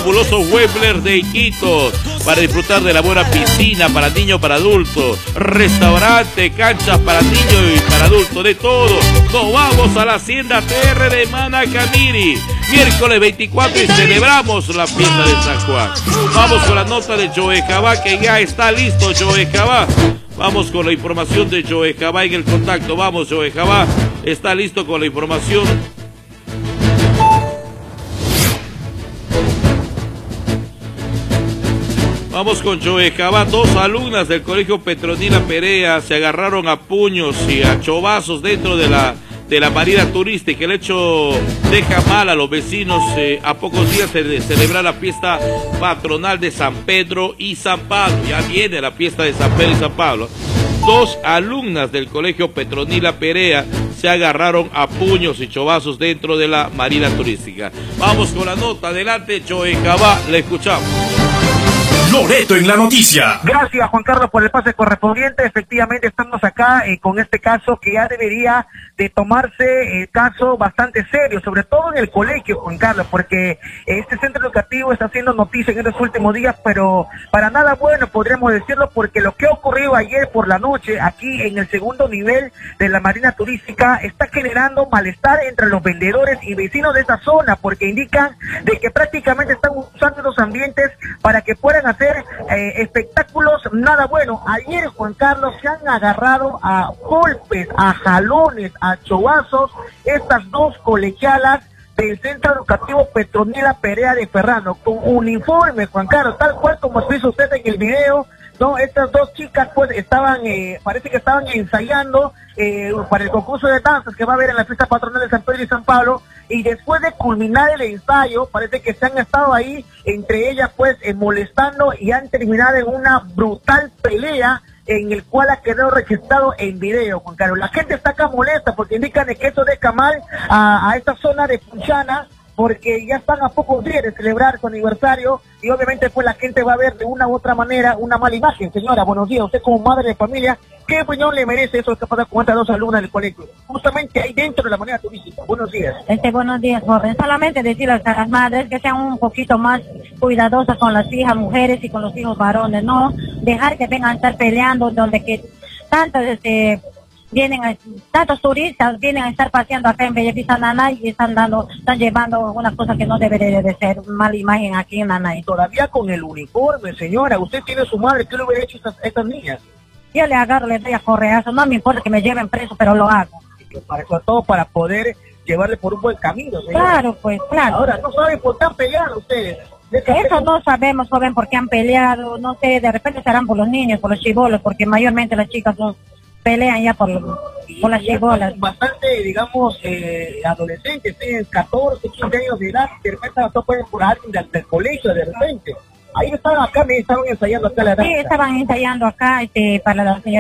fabuloso Weber de Iquitos para disfrutar de la buena piscina para niños, para adultos, restaurante, canchas para niños y para adultos, de todo. Nos vamos a la Hacienda TR de Manacamiri, miércoles 24, y celebramos la fiesta de San Juan. Vamos con la nota de Joe Cabá, que ya está listo Joe Cabá. Vamos con la información de Joe Cabá en el contacto. Vamos, Joe Cabá, está listo con la información. Vamos con Joe Cabá. Dos alumnas del colegio Petronila Perea se agarraron a puños y a chovazos dentro de la marina turística. El hecho deja mal a los vecinos a pocos días de celebrar la fiesta patronal de San Pedro y San Pablo. Ya viene la fiesta de San Pedro y San Pablo. Dos alumnas del colegio Petronila Perea se agarraron a puños y chovazos dentro de la marina turística. Vamos con la nota. Adelante, Joe Cabá, le escuchamos. Loreto en la noticia. Gracias, Juan Carlos, por el pase correspondiente. Efectivamente, estamos acá con este caso que ya debería de tomarse el caso bastante serio, sobre todo en el colegio, Juan Carlos, porque este centro educativo está haciendo noticia en estos últimos días, pero para nada bueno, podríamos decirlo, porque lo que ocurrió ayer por la noche aquí en el segundo nivel de la marina turística está generando malestar entre los vendedores y vecinos de esa zona, porque indican de que prácticamente están usando los ambientes para que puedan hacer espectáculos nada bueno. Ayer, Juan Carlos, se han agarrado a golpes, a jalones, a chovazos estas dos colegialas del Centro Educativo Petronila Perea de Ferrano, con uniforme, Juan Carlos, tal cual como se hizo usted en el video. No, estas dos chicas pues estaban, parece que estaban ensayando para el concurso de danzas que va a haber en la fiesta patronal de San Pedro y San Pablo, y después de culminar el ensayo, parece que se han estado ahí, entre ellas pues molestando, y han terminado en una brutal pelea en el cual ha quedado registrado en video, Juan Carlos. La gente está acá molesta porque indican que eso deja mal a esta zona de Punchana, porque ya están a pocos días de celebrar su aniversario, y obviamente pues la gente va a ver de una u otra manera una mala imagen. Señora, buenos días. Usted como madre de familia, ¿qué opinión le merece eso que pasa con estas dos alumnas del colegio? Justamente ahí dentro de la manera turística. Buenos días. Buenos días, joven. Solamente decirles a las madres que sean un poquito más cuidadosas con las hijas mujeres y con los hijos varones, no dejar que vengan a estar peleando donde que tantas tantos turistas vienen a estar paseando acá en Bellavista, Nanay, y están llevando una cosa que no debería de ser, mala imagen aquí en Nanay. Todavía con el uniforme, señora, usted tiene su madre, ¿qué le hubiera hecho a estas niñas? Yo le agarro, le doy a correazo, no me importa que me lleven preso, pero lo hago. Para todo, para poder llevarle por un buen camino, señora. Claro, pues, claro. Ahora, no saben por qué han peleado ustedes. Eso no sabemos, joven, por qué han peleado, no sé, de repente serán por los niños, por los chibolos, porque mayormente las chicas pelean ya por las chibolas. Bastante, digamos, adolescentes, tienen 14, 15 años de edad, de repente no pueden por alguien del colegio, de repente. Ahí estaban acá, me estaban ensayando acá la danza. Sí, estaban ensayando acá para la señora.